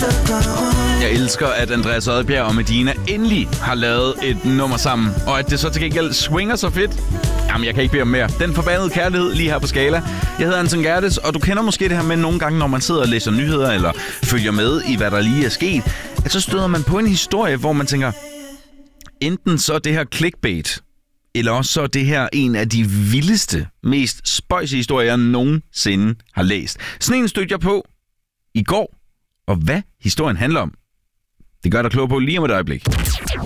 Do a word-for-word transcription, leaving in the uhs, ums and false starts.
Jeg elsker, at Andreas Odbjerg og Medina endelig har lavet et nummer sammen, og at det så til gengæld swinger så fedt. Jamen, jeg kan ikke bede om mere. Den forbandede kærlighed lige her på Skala. Jeg hedder Anton Gerdes, og du kender måske det her med nogle gange, når man sidder og læser nyheder eller følger med i, hvad der lige er sket, at så støder man på en historie, hvor man tænker, enten så er det her clickbait, eller også så er det her en af de vildeste, mest spøjse historier, jeg nogensinde har læst. Sådan en stødte jeg på i går, og hvad historien handler om, det gør dig klog på lige om et øjeblik.